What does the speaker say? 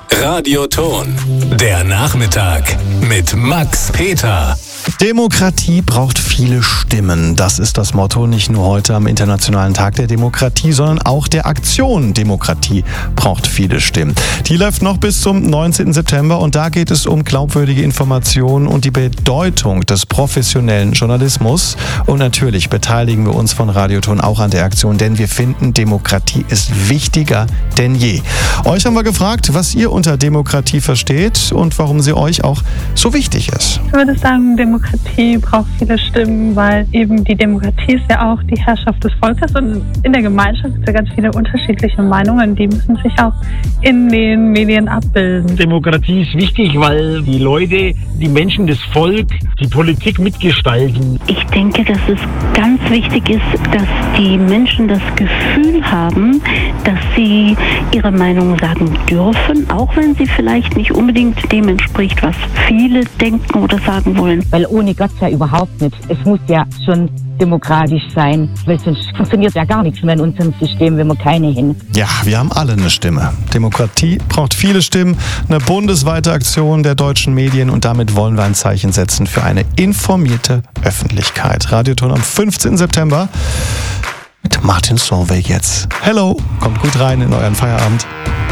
Radioton. Der Nachmittag mit Max Peter. Demokratie braucht viele Stimmen. Das ist das Motto nicht nur heute am Internationalen Tag der Demokratie, sondern auch der Aktion Demokratie braucht viele Stimmen. Die läuft noch bis zum 19. September und da geht es um glaubwürdige Informationen und die Bedeutung des professionellen Journalismus. Und natürlich beteiligen wir uns von Radioton auch an der Aktion, denn wir finden, Demokratie ist wichtiger denn je. Euch haben wir gefragt, was ihr unter Demokratie versteht und warum sie euch auch so wichtig ist. Ich würde sagen, Demokratie braucht viele Stimmen, weil eben die Demokratie ist ja auch die Herrschaft des Volkes und in der Gemeinschaft gibt es ja ganz viele unterschiedliche Meinungen, die müssen sich auch in den Medien abbilden. Demokratie ist wichtig, weil die Leute, die Menschen, das Volk, die Politik mitgestalten. Ich denke, dass es ganz wichtig ist, dass die Menschen das Gefühl haben, dass sie ihre Meinung sagen dürfen, auch wenn sie vielleicht nicht unbedingt dem entspricht, was viele denken oder sagen wollen. Weil ohne Gott ja überhaupt nicht. Es muss ja schon demokratisch sein, weil sonst funktioniert ja gar nichts mehr in unserem System, wenn wir keine hin. Ja, wir haben alle eine Stimme. Demokratie braucht viele Stimmen, eine bundesweite Aktion der deutschen Medien und damit wollen wir ein Zeichen setzen für eine informierte Öffentlichkeit. Radioton am 15. September mit Martin Solveig jetzt. Hello, kommt gut rein in euren Feierabend.